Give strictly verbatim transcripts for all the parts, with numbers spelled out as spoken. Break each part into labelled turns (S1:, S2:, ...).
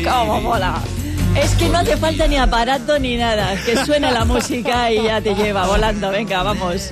S1: ¡Cómo mola! Es que no hace falta ni aparato ni nada, que suene la música y ya te lleva volando. Venga, vamos.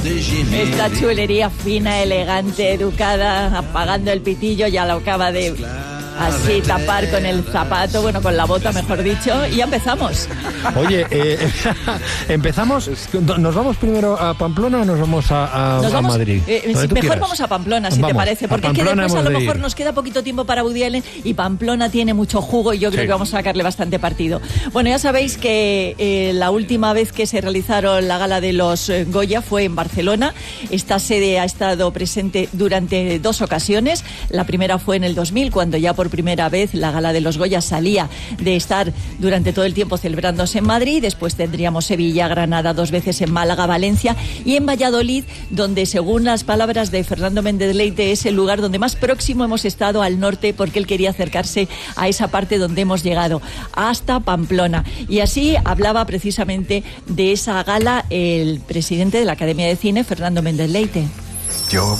S1: Esta chulería fina, elegante, educada, apagando el pitillo, ya lo acaba de así tapar con el zapato, bueno, con la bota, mejor dicho, y ya empezamos.
S2: Oye, eh, empezamos, ¿nos vamos primero a Pamplona o nos vamos a, a,
S1: nos vamos,
S2: a Madrid?
S1: Eh, mejor
S2: quieras.
S1: Vamos a Pamplona, si
S2: vamos,
S1: te parece, porque es que después a lo
S2: de
S1: mejor
S2: ir.
S1: nos queda poquito tiempo para Woody Allen y Pamplona tiene mucho jugo y yo creo sí. que vamos a sacarle bastante partido. Bueno, ya sabéis que eh, la última vez que se realizaron la gala de los eh, Goya fue en Barcelona. Esta sede ha estado presente durante dos ocasiones. La primera fue en el dos mil, cuando ya por primera vez la gala de los Goya salía de estar durante todo el tiempo celebrándose en Madrid. Después tendríamos Sevilla, Granada, dos veces en Málaga, Valencia y en Valladolid, donde según las palabras de Fernando Méndez Leite es el lugar donde más próximo hemos estado al norte, porque él quería acercarse a esa parte donde hemos llegado, hasta Pamplona. Y así hablaba precisamente de esa gala el presidente de la Academia de Cine, Fernando Méndez Leite.
S3: Yo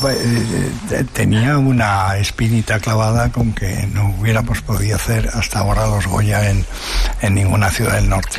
S3: eh, tenía una espinita clavada con que no hubiéramos podido hacer hasta ahora los Goya en, en ninguna ciudad del norte.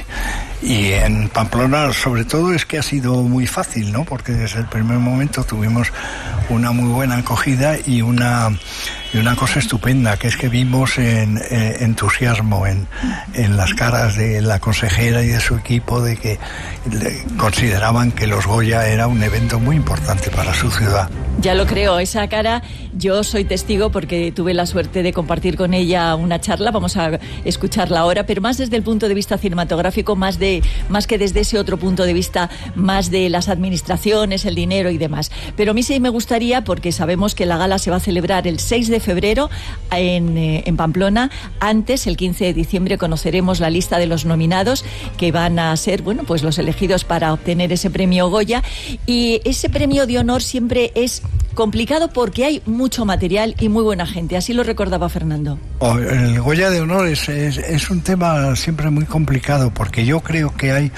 S3: Y en Pamplona, sobre todo, es que ha sido muy fácil, ¿no? Porque desde el primer momento tuvimos una muy buena acogida y una, y una cosa estupenda, que es que vimos en, eh, entusiasmo en, en las caras de la consejera y de su equipo de que le, consideraban que los Goya era un evento muy importante para su ciudad.
S1: Ya lo creo, esa cara, yo soy testigo porque tuve la suerte de compartir con ella una charla, vamos a escucharla ahora, pero más desde el punto de vista cinematográfico, más de más que desde ese otro punto de vista, más de las administraciones, el dinero y demás. Pero a mí sí me gustaría, porque sabemos que la gala se va a celebrar el seis de febrero en, eh, en Pamplona. Antes, el quince de diciembre, conoceremos la lista de los nominados que van a ser, bueno, pues los elegidos para obtener ese premio Goya. Y ese premio de honor siempre es complicado porque hay mucho material y muy buena gente. Así lo recordaba Fernando.
S3: Oh, el Goya de honor es, es, es un tema siempre muy complicado, porque yo creo que hay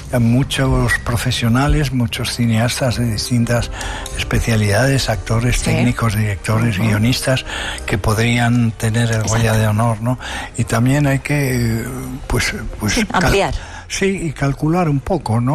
S3: muchos profesionales, muchos cineastas de distintas especialidades, actores, sí. técnicos, directores, uh-huh. guionistas, que podrían tener el Goya Exacto. de honor, ¿no? Y también hay que, pues, pues
S1: sí, ampliar.
S3: Cal- sí, y calcular un poco, ¿no?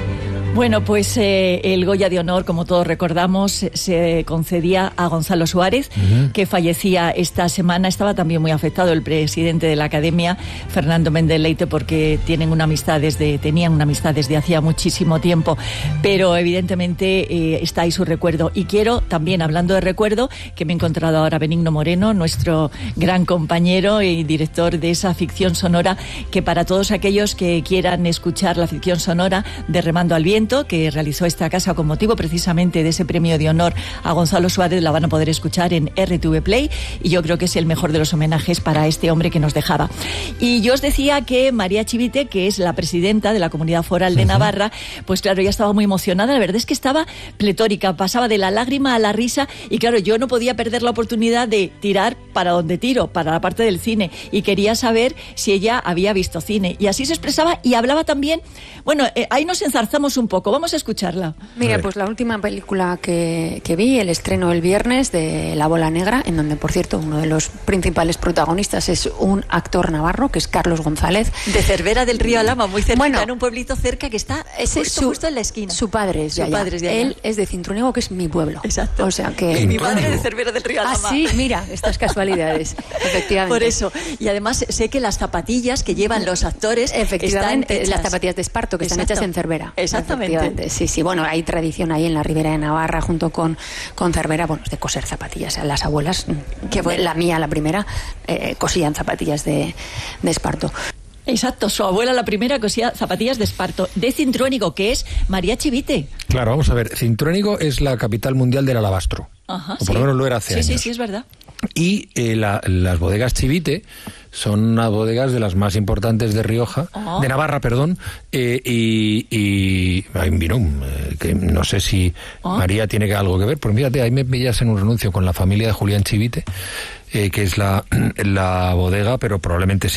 S1: Bueno, pues eh, el Goya de honor, como todos recordamos, se, se concedía a Gonzalo Suárez, uh-huh. que fallecía esta semana. Estaba también muy afectado el presidente de la Academia, Fernando Méndez Leite, porque tienen una amistad desde, tenían una amistad desde hacía muchísimo tiempo, pero evidentemente eh, está ahí su recuerdo. Y quiero también, hablando de recuerdo, que me he encontrado ahora a Benigno Moreno, nuestro gran compañero y director de esa ficción sonora, que para todos aquellos que quieran escuchar la ficción sonora de Remando al Viento, que realizó esta casa con motivo precisamente de ese premio de honor a Gonzalo Suárez, la van a poder escuchar en R T V Play, y yo creo que es el mejor de los homenajes para este hombre que nos dejaba. Y yo os decía que María Chivite, que es la presidenta de la Comunidad Foral de Navarra, pues claro, ella estaba muy emocionada. La verdad es que estaba pletórica, pasaba de la lágrima a la risa, y claro, yo no podía perder la oportunidad de tirar para donde tiro, para la parte del cine, y quería saber si ella había visto cine, y así se expresaba y hablaba también. Bueno, eh, ahí nos enzarzamos un poco, vamos a escucharla.
S4: Mira, pues la última película que, que vi, el estreno el viernes de La Bola Negra, en donde, por cierto, uno de los principales protagonistas es un actor navarro, que es Carlos González.
S1: De Cervera del Río Alhama, muy cerca,
S4: bueno,
S1: en un pueblito cerca que está
S4: ese
S1: justo,
S4: su,
S1: justo en la esquina.
S4: Su padre es de allá.
S1: Su padre es de allá.
S4: Él es de Cintruénigo, que es mi pueblo.
S1: Exacto.
S4: O sea que...
S1: Y mi madre de Cervera del Río Alhama.
S4: Ah, sí, mira, estas casualidades, efectivamente.
S1: Por eso. Y además sé que las zapatillas que llevan los actores
S4: efectivamente,
S1: están hechas...
S4: las zapatillas de esparto, que
S1: Exacto.
S4: están hechas en Cervera.
S1: Exactamente.
S4: Sí, sí, bueno, hay tradición ahí en la Ribera de Navarra, junto con, con Cervera, bueno, de coser zapatillas. Las abuelas, que fue la mía, la primera, eh, cosían zapatillas de, de esparto.
S1: Exacto, su abuela la primera cosía zapatillas de esparto, de Cintruénigo, que es María Chivite.
S2: Claro, vamos a ver, Cintruénigo es la capital mundial del alabastro.
S1: Ajá,
S2: o por lo
S1: sí.
S2: menos lo era hace
S1: sí,
S2: años.
S1: Sí, sí, es verdad.
S2: Y eh, la, las bodegas Chivite son unas bodegas de las más importantes de Rioja, oh. de Navarra, perdón, eh, y, y hay un vino, eh, que no sé si oh. María tiene algo que ver, porque fíjate, ahí me pillas en un renuncio con la familia de Julián Chivite, eh, que es la, la bodega, pero probablemente sí.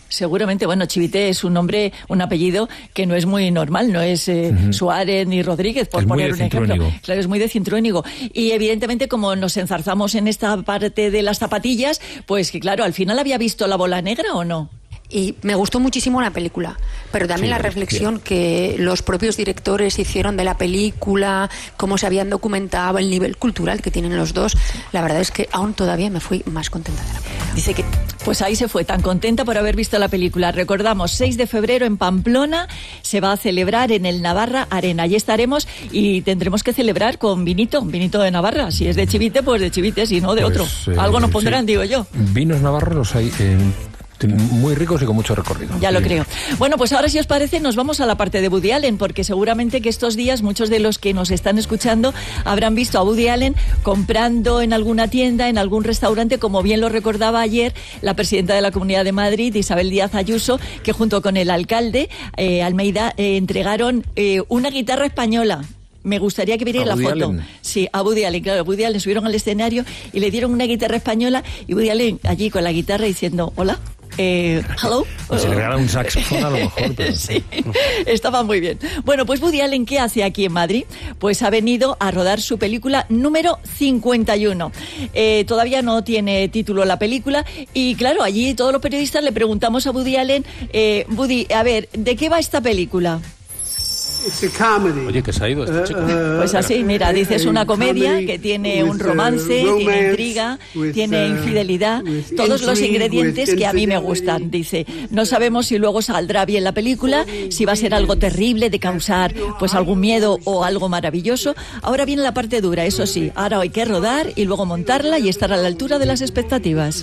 S1: Seguramente, bueno, Chivite es un nombre, un apellido que no es muy normal, no es eh, uh-huh. Suárez ni Rodríguez, por
S2: es
S1: poner un ejemplo. Claro, es muy de Cintruénigo. Y evidentemente, como nos enzarzamos en esta parte de las zapatillas, pues que claro, al final había visto La Bola Negra ¿o no?
S4: Y me gustó muchísimo la película, pero también sí, la reflexión bien. que los propios directores hicieron de la película, cómo se habían documentado, el nivel cultural que tienen los dos. La verdad es que aún todavía me fui más contenta de la película.
S1: Dice que pues ahí se fue, tan contenta por haber visto la película. Recordamos, seis de febrero en Pamplona se va a celebrar en el Navarra Arena. Allí estaremos y tendremos que celebrar con vinito, vinito de Navarra. Si es de Chivite, pues de Chivite, si no, de pues, otro. Eh, Algo nos pondrán, sí. digo yo.
S2: Vinos navarros los hay en... muy ricos y con mucho recorrido.
S1: Ya lo creo. Bueno, pues ahora, si os parece, nos vamos a la parte de Woody Allen, porque seguramente que estos días muchos de los que nos están escuchando habrán visto a Woody Allen comprando en alguna tienda, en algún restaurante, como bien lo recordaba ayer la presidenta de la Comunidad de Madrid, Isabel Díaz Ayuso, que junto con el alcalde, eh, Almeida, eh, entregaron eh, una guitarra española. Me gustaría que vierais la foto. Allen. Sí, a Woody Allen, claro. Woody Allen subieron al escenario y le dieron una guitarra española y Woody Allen allí con la guitarra diciendo, hola. Eh, hello.
S2: Pues se le regala un saxofón a lo mejor. Pero...
S1: sí, estaba muy bien. Bueno, pues Woody Allen, ¿qué hace aquí en Madrid? Pues ha venido a rodar su película número cincuenta y uno. Eh, todavía no tiene título la película y claro, allí todos los periodistas le preguntamos a Woody Allen, eh, Woody, a ver, ¿de qué va esta película?
S2: Oye, que se ha ido este chico.
S1: Pues así, mira, dice, es una comedia que tiene un romance, tiene intriga, tiene infidelidad, todos los ingredientes que a mí me gustan. Dice, no sabemos si luego saldrá bien la película, si va a ser algo terrible de causar pues algún miedo o algo maravilloso. Ahora viene la parte dura, eso sí, ahora hay que rodar y luego montarla y estar a la altura de las expectativas.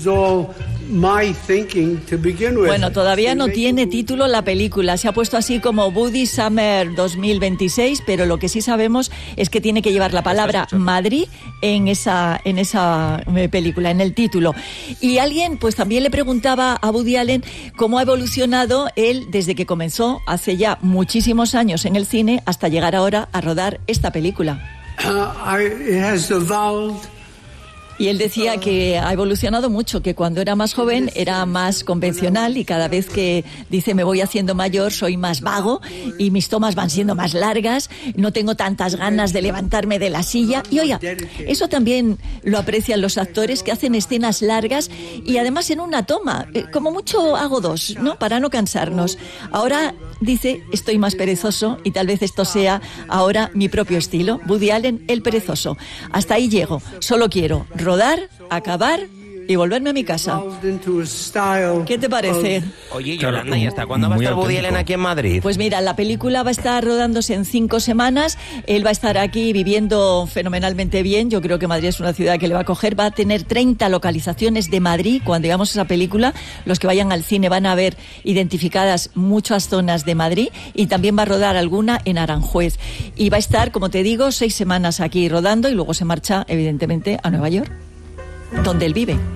S1: Bueno, todavía no tiene título la película, se ha puesto así como Woody Summer dos mil veintiséis, pero lo que sí sabemos es que tiene que llevar la palabra Madrid en esa, en esa película, en el título. Y alguien pues también le preguntaba a Woody Allen cómo ha evolucionado él desde que comenzó hace ya muchísimos años en el cine hasta llegar ahora a rodar esta película. Uh, I, it has evolved. Y él decía que ha evolucionado mucho, que cuando era más joven era más convencional y cada vez que dice me voy haciendo mayor soy más vago y mis tomas van siendo más largas, no tengo tantas ganas de levantarme de la silla. Y oiga, eso también lo aprecian los actores que hacen escenas largas y además en una toma, como mucho hago dos, ¿no? Para no cansarnos. Ahora dice, estoy más perezoso y tal vez esto sea ahora mi propio estilo. Woody Allen, el perezoso. Hasta ahí llego, solo quiero rodar, acabar y volverme a mi casa. ¿Qué te parece?
S5: Oye, Yolanda, ¿y hasta cuándo va a estar Woody Allen aquí en Madrid?
S1: Pues mira, la película va a estar rodándose en cinco semanas. Él va a estar aquí viviendo fenomenalmente bien. Yo creo que Madrid es una ciudad que le va a coger. Va a tener treinta localizaciones de Madrid. Cuando digamos esa película, los que vayan al cine van a ver identificadas muchas zonas de Madrid y también va a rodar alguna en Aranjuez. Y va a estar, como te digo, seis semanas aquí rodando y luego se marcha, evidentemente, a Nueva York, donde él vive.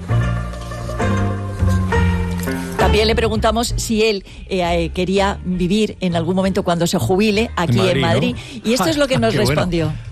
S1: También le preguntamos si él eh, quería vivir en algún momento cuando se jubile aquí en Madrid, en Madrid. ¿No? Y esto es lo que nos respondió. Bueno.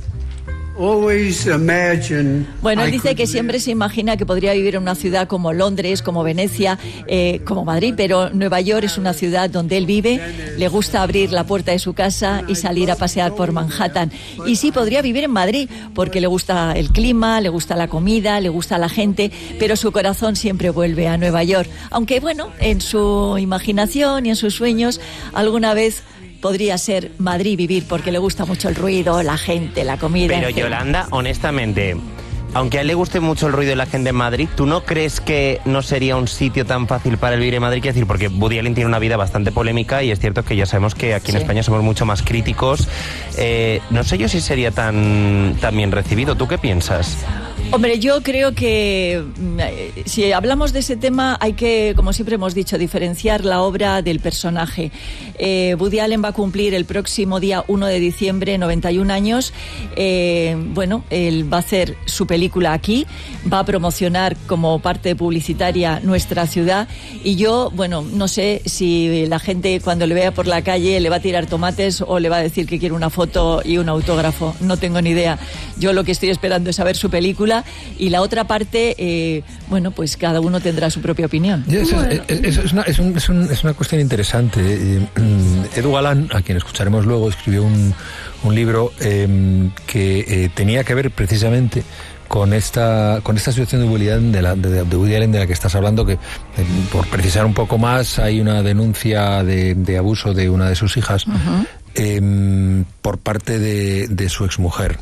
S1: Bueno, él dice que siempre se imagina que podría vivir en una ciudad como Londres, como Venecia, eh, como Madrid, pero Nueva York es una ciudad donde él vive, le gusta abrir la puerta de su casa y salir a pasear por Manhattan. Y sí, podría vivir en Madrid, porque le gusta el clima, le gusta la comida, le gusta la gente, pero su corazón siempre vuelve a Nueva York. Aunque, bueno, en su imaginación y en sus sueños, alguna vez podría ser Madrid vivir, porque le gusta mucho el ruido, la gente, la comida.
S5: Pero Yolanda, honestamente, aunque a él le guste mucho el ruido y la gente en Madrid, ¿tú no crees que no sería un sitio tan fácil para él vivir en Madrid? Quiero decir, porque Woody Allen tiene una vida bastante polémica y es cierto que ya sabemos que aquí en sí. España somos mucho más críticos. Eh, no sé yo si sería tan, tan bien recibido. ¿Tú qué piensas?
S1: Hombre, yo creo que si hablamos de ese tema hay que, como siempre hemos dicho, diferenciar la obra del personaje. Eh, Woody Allen va a cumplir el próximo día uno de diciembre noventa y un años. Eh, bueno, él va a hacer su película aquí, va a promocionar como parte publicitaria nuestra ciudad y yo, bueno, no sé si la gente cuando le vea por la calle le va a tirar tomates o le va a decir que quiere una foto y un autógrafo. No tengo ni idea. Yo lo que estoy esperando es saber su película película, y la otra parte, eh, bueno, pues cada uno tendrá su propia opinión.
S2: Eso es, es, es, es, una, es, un, es, un, es una cuestión interesante. Eh, Edu Galán, a quien escucharemos luego, escribió un, un libro eh, que eh, tenía que ver precisamente con esta con esta situación de Woody Allen de, la, de, de Woody Allen de la que estás hablando, que eh, por precisar un poco más, hay una denuncia de, de abuso de una de sus hijas uh-huh. eh, por parte de, de su exmujer.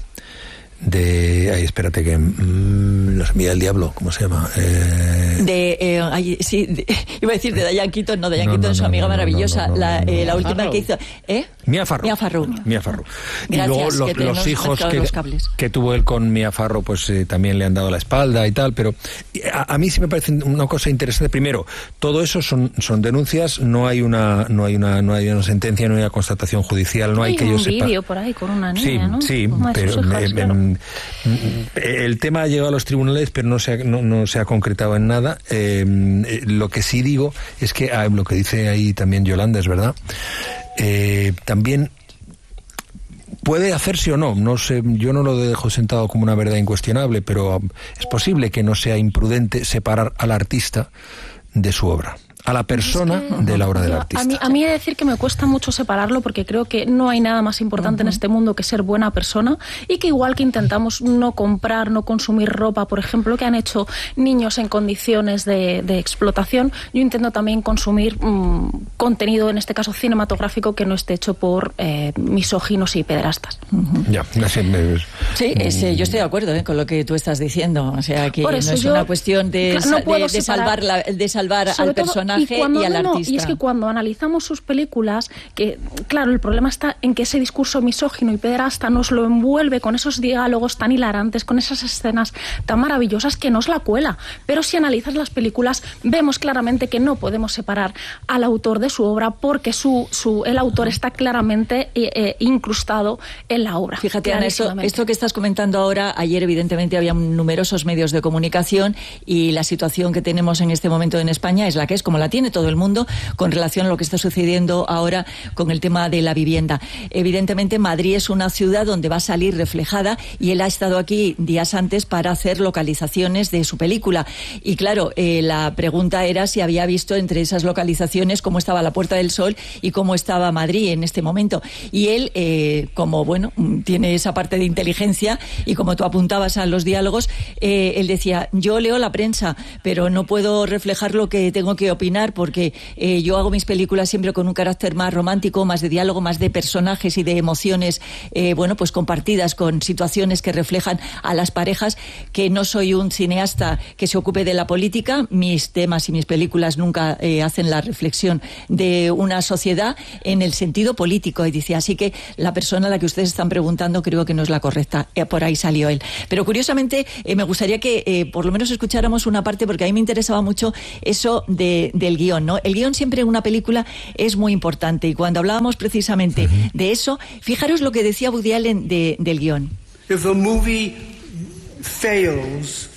S2: De, ay, espérate que mmm, la semilla del diablo, ¿cómo se llama? Eh...
S1: De, eh, ay, sí, de, iba a decir de Diane Keaton, no, Diane no, Keaton no, es su amiga no, maravillosa, no, no, no, la, eh, la última Farrow. que hizo, ¿eh?
S2: Mia Farrow.
S1: Mia Farrow.
S2: Mia Farrow.
S1: Y
S2: luego los, los hijos que, los que tuvo él con Mia Farrow, pues eh, también le han dado la espalda y tal, pero a, a mí sí me parece una cosa interesante. Primero, todo eso son, son denuncias, no hay una, no hay una, no hay una sentencia, no hay una constatación judicial, no hay, hay que ellos sepan.
S6: Hay un vídeo por ahí con una niña,
S2: sí,
S6: ¿no?
S2: Sí, pero hijas, eh, claro. eh, el tema ha llegado a los tribunales, pero no se ha, no, no se ha concretado en nada. Eh, eh, lo que sí digo es que ah, lo que dice ahí también Yolanda es verdad. Eh, también puede hacerse o no, no sé, yo no lo dejo sentado como una verdad incuestionable, pero es posible que no sea imprudente separar al artista de su obra, a la persona es que, de la obra del artista.
S6: A mí, a mí he de decir que me cuesta mucho separarlo, porque creo que no hay nada más importante uh-huh. en este mundo que ser buena persona, y que igual que intentamos no comprar, no consumir ropa, por ejemplo, que han hecho niños en condiciones de, de explotación, yo intento también consumir mmm, contenido, en este caso cinematográfico, que no esté hecho por eh, misóginos y pederastas.
S2: Uh-huh. Ya, así me...
S1: Sí, ese, yo estoy de acuerdo eh, con lo que tú estás diciendo, o sea, que no es
S6: yo,
S1: una cuestión de,
S6: no
S1: de, de salvar, la, de salvar al personaje.
S6: Y, cuando,
S1: y al
S6: no,
S1: artista.
S6: Y es que cuando analizamos sus películas, que claro, el problema está en que ese discurso misógino y pederasta nos lo envuelve con esos diálogos tan hilarantes, con esas escenas tan maravillosas, que nos la cuela. Pero si analizas las películas, vemos claramente que no podemos separar al autor de su obra, porque su, su, el autor está claramente eh, eh, incrustado en la obra.
S1: Fíjate, Ana, esto, esto que estás comentando ahora, ayer evidentemente había numerosos medios de comunicación, y la situación que tenemos en este momento en España es la que es, como la tiene todo el mundo, con relación a lo que está sucediendo ahora con el tema de la vivienda. Evidentemente Madrid es una ciudad donde va a salir reflejada, y él ha estado aquí días antes para hacer localizaciones de su película, y claro, eh, la pregunta era si había visto entre esas localizaciones cómo estaba la Puerta del Sol y cómo estaba Madrid en este momento, y él eh, como bueno, tiene esa parte de inteligencia, y como tú apuntabas a los diálogos, eh, él decía, yo leo la prensa, pero no puedo reflejar lo que tengo que opinar, porque eh, yo hago mis películas siempre con un carácter más romántico, más de diálogo, más de personajes y de emociones, eh, bueno, pues compartidas con situaciones que reflejan a las parejas, que no soy un cineasta que se ocupe de la política, mis temas y mis películas nunca eh, hacen la reflexión de una sociedad en el sentido político, y decía, así que la persona a la que ustedes están preguntando creo que no es la correcta, eh, por ahí salió él. Pero curiosamente eh, me gustaría que eh, por lo menos escucháramos una parte, porque a mí me interesaba mucho eso de, del guión, ¿no? El guión siempre en una película es muy importante, y cuando hablábamos precisamente uh-huh. de eso, fijaros lo que decía Woody Allen de, del guión.
S7: If a movie fails,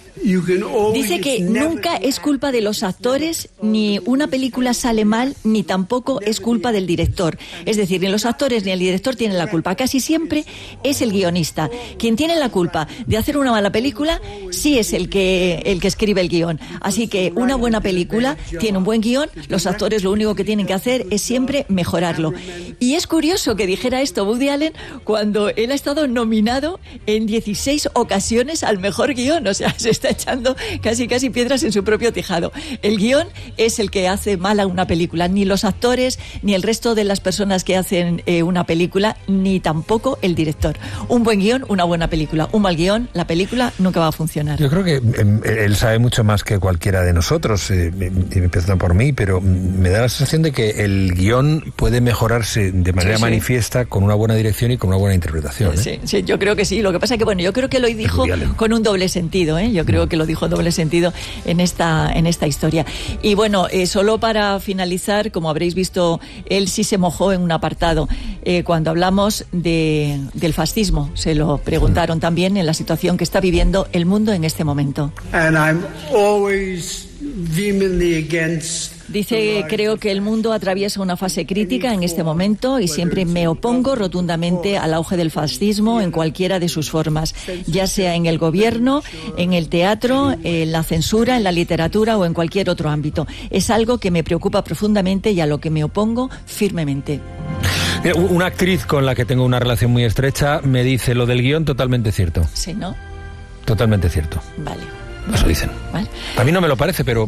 S1: dice que nunca es culpa de los actores, ni una película sale mal, ni tampoco es culpa del director. Es decir, ni los actores ni el director tienen la culpa. Casi siempre es el guionista. Quien tiene la culpa de hacer una mala película, sí es el que, el que escribe el guión. Así que una buena película tiene un buen guión, los actores lo único que tienen que hacer es siempre mejorarlo. Y es curioso que dijera esto Woody Allen cuando él ha estado nominado en dieciséis ocasiones al mejor guión. O sea, se está echando casi casi piedras en su propio tejado. El guión es el que hace mala una película, ni los actores, ni el resto de las personas que hacen eh, una película, ni tampoco el director. Un buen guión, una buena película. Un mal guión, la película nunca va a funcionar.
S2: Yo creo que eh, él sabe mucho más que cualquiera de nosotros, eh, empezando por mí, pero me da la sensación de que el guión puede mejorarse de manera sí, sí. manifiesta con una buena dirección y con una buena interpretación. ¿eh?
S1: Sí, sí, yo creo que sí. Lo que pasa es que, bueno, yo creo que lo dijo con un doble sentido, ¿eh? Yo creo que lo dijo doble sentido en esta en esta historia. Y bueno, eh, solo para finalizar, como habréis visto, él sí se mojó en un apartado. Eh, cuando hablamos de, del fascismo, se lo preguntaron también en la situación que está viviendo el mundo en este momento.
S7: And I'm always vehemently against.
S1: Dice, creo que el mundo atraviesa una fase crítica en este momento y siempre me opongo rotundamente al auge del fascismo en cualquiera de sus formas, ya sea en el gobierno, en el teatro, en la censura, en la literatura o en cualquier otro ámbito. Es algo que me preocupa profundamente y a lo que me opongo firmemente.
S2: Una actriz con la que tengo una relación muy estrecha me dice lo del guión totalmente cierto.
S1: Sí, ¿no?
S2: Totalmente cierto.
S1: Vale.
S2: Eso dicen.
S1: Vale.
S2: A mí no me lo parece, pero...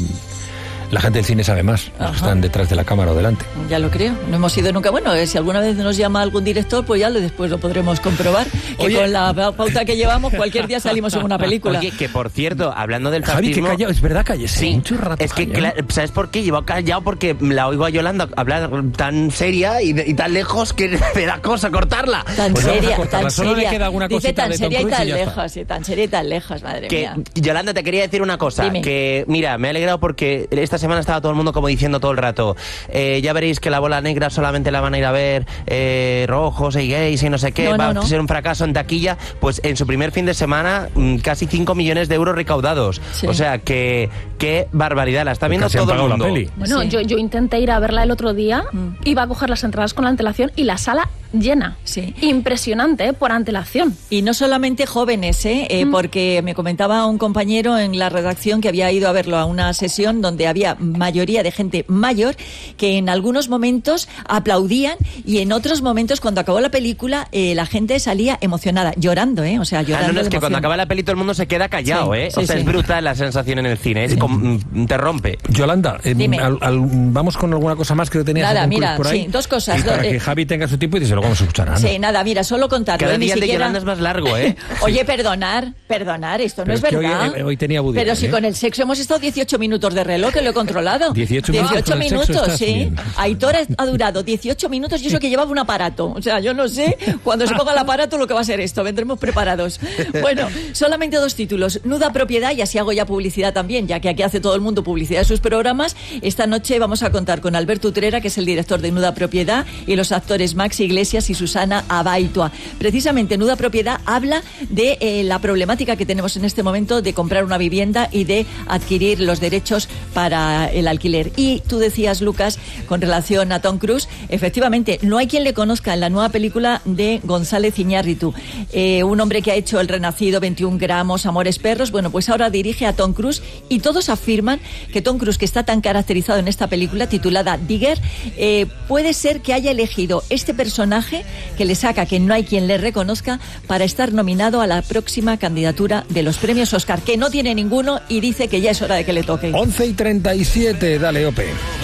S2: la gente del cine sabe más, los que están detrás de la cámara o delante.
S1: Ya lo creo, no hemos ido nunca. Bueno, eh, si alguna vez nos llama algún director, pues ya lo, después lo podremos comprobar. Que
S2: Oye,
S1: con la pauta que llevamos, cualquier día salimos en una película.
S5: Oye, que por cierto, hablando del
S2: Javi,
S5: fascismo...
S2: que callado, es verdad, cállese.
S5: Sí,
S2: mucho rato,
S5: es que,
S2: Javi,
S5: cla- ¿sabes por qué? Llevo callado porque la oigo a Yolanda hablar tan seria y, de- y tan lejos que me da cosa cortarla.
S1: Tan
S2: Pues vamos a
S1: seria,
S2: cortarla,
S1: tan
S2: solo le
S1: seria.
S2: queda alguna
S1: Dice
S2: cosita
S1: tan
S2: de Tom
S1: seria y
S2: Cruise y
S1: tan
S2: ya está.
S1: lejos, sí, tan seria y tan lejos, madre
S5: Que,
S1: mía.
S5: Yolanda, te quería decir una cosa.
S1: Dime.
S5: Que, mira, me he alegrado porque esta semana estaba todo el mundo como diciendo todo el rato, eh, ya veréis que la bola negra solamente la van a ir a ver eh, rojos y gays y no sé qué,
S1: No,
S5: va
S1: no, no.
S5: a ser un fracaso en taquilla. Pues en su primer fin de semana, mm, casi cinco millones de euros recaudados.
S1: Sí.
S5: O sea, que qué barbaridad, la está viendo
S2: Casi han
S5: todo el
S2: pagado la
S5: mundo.
S2: peli.
S6: Bueno,
S1: Sí.
S6: yo, yo intenté ir a verla el otro día,
S1: Mm.
S6: iba a coger las entradas con la antelación y la sala llena.
S1: Sí.
S6: Impresionante, ¿eh? Por antelación.
S1: Y no solamente jóvenes, ¿eh? Eh,
S6: Mm.
S1: porque me comentaba un compañero en la redacción que había ido a verlo a una sesión donde había mayoría de gente mayor que en algunos momentos aplaudían y en otros momentos cuando acabó la película eh, la gente salía emocionada, llorando, ¿eh? O sea, llorando.
S5: Ah, no, no, es
S1: de
S5: que cuando
S1: emoción.
S5: acaba la peli todo el mundo se queda callado,
S1: Sí,
S5: ¿eh?
S1: sí,
S5: o sea,
S1: sí.
S5: es brutal la sensación en el cine, es como, mm, te rompe.
S2: Yolanda, eh,
S1: Dime.
S2: al- al- vamos con alguna cosa más que lo tenías
S1: Nada,
S2: a concluir
S1: mira,
S2: por ahí.
S1: sí, dos cosas,
S2: Y para
S1: dos,
S2: que
S1: eh.
S2: Javi tenga su tiempo y dice, lo vamos a escuchar a Ana.
S1: Sí, nada, mira, solo contarlo.
S5: Cada
S1: ¿eh? Ni
S5: día el de
S1: siquiera-
S5: Yolanda es más largo, ¿eh?
S1: Oye, perdonar, perdonar, esto
S2: Pero
S1: no
S2: es
S1: es,
S2: que hoy-
S1: verdad.
S2: eh, hoy tenía Woody
S1: Pero
S2: Allen,
S1: si
S2: ¿eh?
S1: con el sexo hemos estado dieciocho minutos de reloj, que lo he controlado.
S2: dieciocho minutos con el sexo
S1: minutos,
S2: estás
S1: sí.
S2: bien.
S1: Aitor ha durado dieciocho minutos y eso que llevaba un aparato. O sea, yo no sé cuando se ponga el aparato lo que va a ser esto. Vendremos preparados. Bueno, solamente dos títulos. Nuda Propiedad, y así hago ya publicidad también, ya que aquí hace todo el mundo publicidad de sus programas. Esta noche vamos a contar con Alberto Utrera, que es el director de Nuda Propiedad, y los actores Max Iglesias y Susana Abaitua. Precisamente Nuda Propiedad habla de eh, la problemática que tenemos en este momento de comprar una vivienda y de adquirir los derechos para el alquiler. Y tú decías, Lucas, con relación a Tom Cruise, efectivamente, no hay quien le conozca en la nueva película de González Iñárritu, eh, un hombre que ha hecho El Renacido, veintiún gramos, Amores Perros. Bueno, pues ahora dirige a Tom Cruise y todos afirman que Tom Cruise, que está tan caracterizado en esta película titulada Digger, eh, puede ser que haya elegido este personaje que le saca que no hay quien le reconozca para estar nominado a la próxima candidatura de los premios Oscar, que no tiene ninguno y dice que ya es hora de que le toque.
S2: once y treinta y siete, dale, Ope.